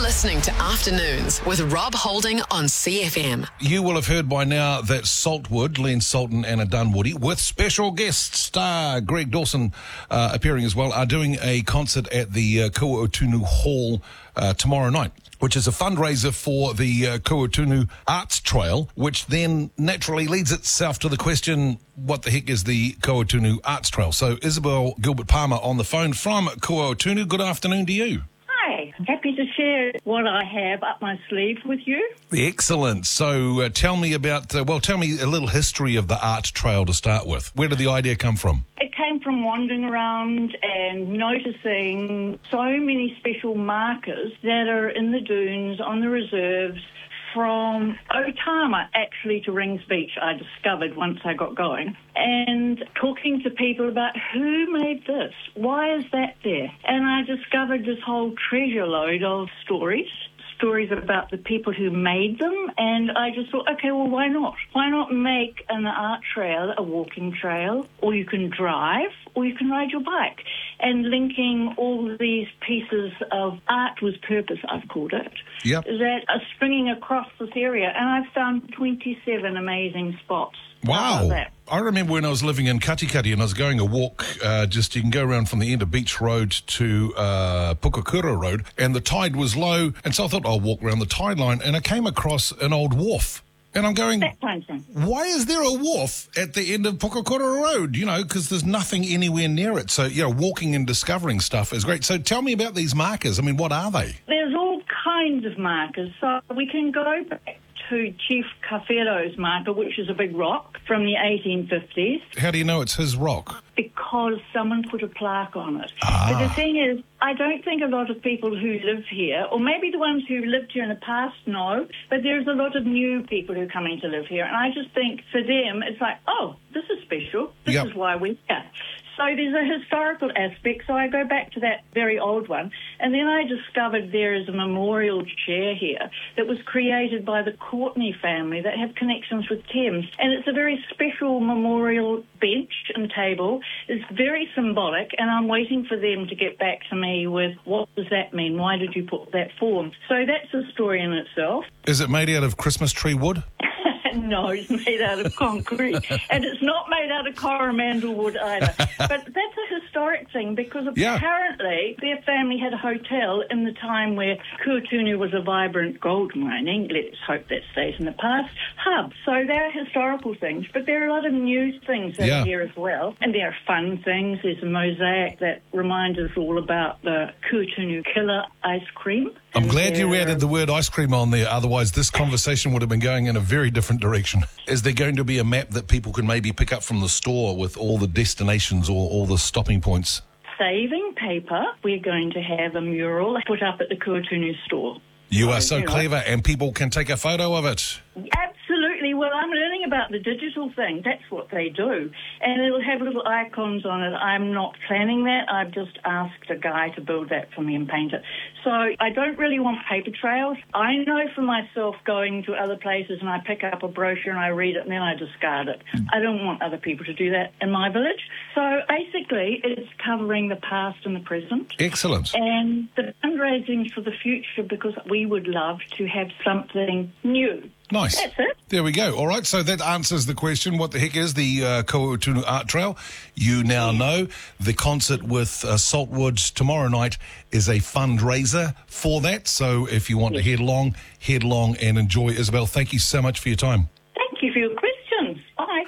listening to Afternoons with Rob Holding on CFM. You will have heard by now that Saltwood, Len Sultan and a Dunwoody, with special guest star Greg Dawson appearing as well, are doing a concert at the Kuaotunu Hall tomorrow night, which is a fundraiser for the Kuaotunu Arts Trail, which then naturally leads itself to the question, what the heck is the Kuaotunu Arts Trail? So Isabel Gilbert-Palmer on the phone from Kuaotunu. Good afternoon to you. Hi, happy to share what I have up my sleeve with you. Excellent. So tell me about, tell me a little history of the Art Trail to start with. Where did the idea come from? It came from wandering around and noticing so many special markers that are in the dunes, on the reserves, from Otama actually to Rings Beach, I discovered once I got going, and talking to people about who made this, why is that there? And I discovered this whole treasure load of stories about the people who made them, and I just thought, okay, well, why not? Why not make an art trail a walking trail, or you can drive, or you can ride your bike, and linking all these pieces of art with purpose, I've called it, that are stringing across this area, and I've found 27 amazing spots. Wow. I remember when I was living in Katikati and I was going a walk, you can go around from the end of Beach Road to Pukakura Road, and the tide was low, and so I thought I'll walk around the tide line, and I came across an old wharf. And I'm going, why is there a wharf at the end of Pukakura Road? You know, because there's nothing anywhere near it. So, you know, walking and discovering stuff is great. So tell me about these markers. I mean, what are they? There's all kinds of markers. So we can go back to Chief Kawhero's marker, which is a big rock from the 1850s. How do you know it's his rock? Because someone put a plaque on it. But the thing is, I don't think a lot of people who live here, or maybe the ones who lived here in the past know, but there's a lot of new people who are coming to live here. And I just think for them, it's like, oh, this is special. This is why we're here. So there's a historical aspect, so I go back to that very old one. And then I discovered there is a memorial chair here that was created by the Courtney family that have connections with Thames. And it's a very special memorial bench and table. It's very symbolic, and I'm waiting for them to get back to me with what does that mean? Why did you put that form? So that's a story in itself. Is it made out of Christmas tree wood? No, it's made out of concrete. And it's not made out of Coromandel wood either. But that's a historic thing because apparently their family had a hotel in the time where Kuaotunu was a vibrant gold mining, let's hope that stays in the past, hub. So they're historical things, but there are a lot of new things in here as well. And there are fun things. There's a mosaic that reminds us all about the Kuaotunu killer ice cream. I'm glad you added the word ice cream on there, otherwise this conversation would have been going in a very different direction. Is there going to be a map that people can maybe pick up from the store with all the destinations or all the stopping points? Saving paper, we're going to have a mural put up at the Kuaotunu store. You are so clever, and people can take a photo of it. Absolutely. Well, I'm learning about the digital thing. That's what they do. And it'll have little icons on it. I'm not planning that. I've just asked a guy to build that for me and paint it. So I don't really want paper trails. I know for myself going to other places and I pick up a brochure and I read it and then I discard it. I don't want other people to do that in my village. So basically it's covering the past and the present. Excellent. And the fundraising for the future, because we would love to have something new. Nice. That's it. There we go. All right, so that answers the question, what the heck is the Kuaotunu Art Trail? You now know. The concert with Saltwood tomorrow night is a fundraiser for that. So if you want to head along and enjoy. Isabel, thank you so much for your time. Thank you for your questions. Bye.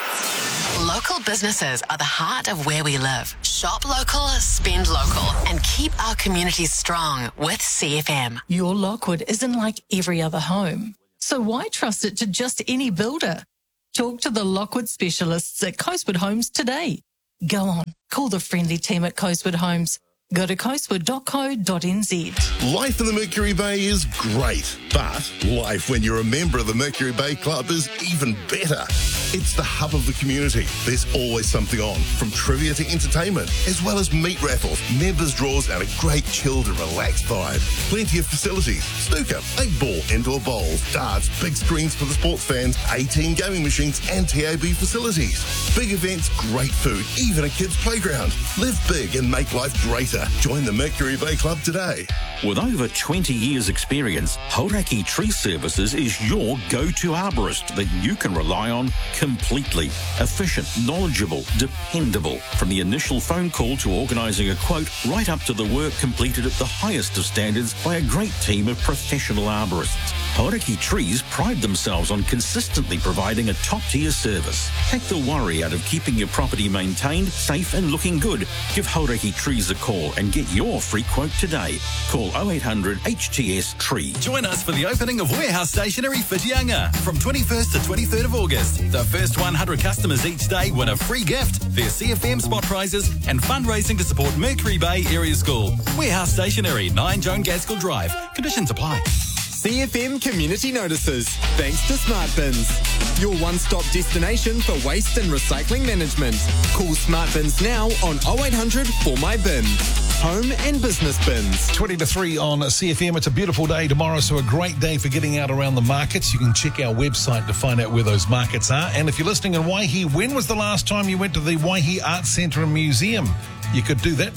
Local businesses are the heart of where we live. Shop local, spend local, and keep our communities strong with CFM. Your Lockwood isn't like every other home, so why trust it to just any builder? Talk to the Lockwood specialists at Coastwood Homes today. Go on, call the friendly team at Coastwood Homes. Go to coastwood.co.nz. Life in the Mercury Bay is great, but life when you're a member of the Mercury Bay Club is even better. It's the hub of the community. There's always something on, from trivia to entertainment, as well as meat raffles, members draws, and a great chilled and relaxed vibe. Plenty of facilities: snooker, 8-ball, indoor bowls, darts, big screens for the sports fans, 18 gaming machines, and TAB facilities. Big events, great food, even a kids' playground. Live big and make life greater. Join the Mercury Bay Club today. With over 20 years' experience, Hauraki Tree Services is your go-to arborist that you can rely on completely. Efficient, knowledgeable, dependable. From the initial phone call to organising a quote, right up to the work completed at the highest of standards by a great team of professional arborists. Hauraki Trees pride themselves on consistently providing a top-tier service. Take the worry out of keeping your property maintained, safe and looking good. Give Hauraki Trees a call and get your free quote today. Call 0800 HTS Tree. Join us for the opening of Warehouse Stationery Whitianga from 21st to 23rd of August. The first 100 customers each day win a free gift, their CFM spot prizes and fundraising to support Mercury Bay Area School. Warehouse Stationery, 9 Joan Gaskell Drive. Conditions apply. CFM Community Notices, thanks to Smart Bins. Your one-stop destination for waste and recycling management. Call Smart Bins now on 0800 For My Bin. Home and business bins. 20 to 3 on CFM. It's a beautiful day tomorrow, so a great day for getting out around the markets. You can check our website to find out where those markets are. And if you're listening in Waihi, when was the last time you went to the Waihi Arts Centre and Museum? You could do that